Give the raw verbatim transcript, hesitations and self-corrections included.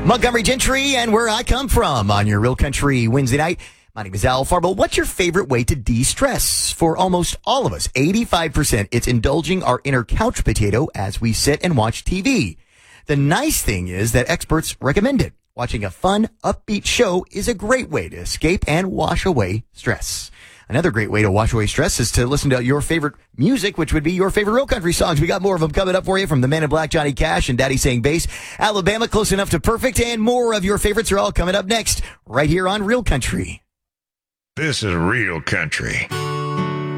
Montgomery Gentry and Where I Come From on your Real Country Wednesday night. My name is Al Farbo. What's your favorite way to de-stress? For almost all of us, eighty-five percent, it's indulging our inner couch potato as we sit and watch T V. The nice thing is that experts recommend it. Watching a fun, upbeat show is a great way to escape and wash away stress. Another great way to wash away stress is to listen to your favorite music, which would be your favorite real country songs. We got more of them coming up for you from the Man in Black, Johnny Cash, and Daddy Saying Bass. Alabama, Close Enough to Perfect, and more of your favorites are all coming up next, right here on Real Country. This is Real Country.